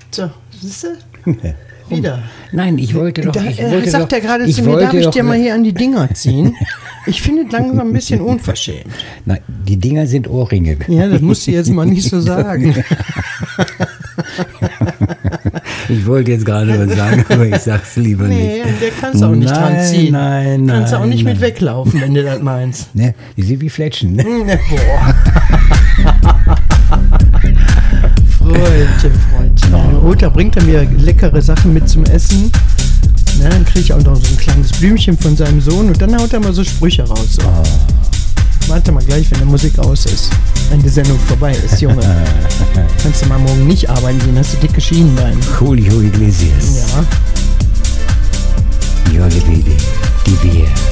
So, siehst du? Wieder. Nein, ich wollte doch... sagt er gerade zu mir, darf ich dir mal hier an die Dinger ziehen? Ich finde es langsam ein bisschen unverschämt. Nein, die Dinger sind Ohrringe. Ja, das musst du jetzt mal nicht so sagen. Ich wollte jetzt gerade was sagen, aber ich sag's lieber nicht. Nee, der kannst du auch nicht dran ziehen. Nein. Kannst du auch nicht mit weglaufen, wenn du das meinst. Ne, die sind wie Fletschen. Ne? Boah. Freundchen. Oder bringt er mir leckere Sachen mit zum Essen. Na, dann kriege ich auch noch so ein kleines Blümchen von seinem Sohn und dann haut er mal so Sprüche raus. So. Warte mal gleich, wenn die Musik aus ist. Wenn die Sendung vorbei ist, Junge. Kannst du mal morgen nicht arbeiten gehen, hast du dicke Schienenbeine. Julio Iglesias. Ja. Your lady, give here.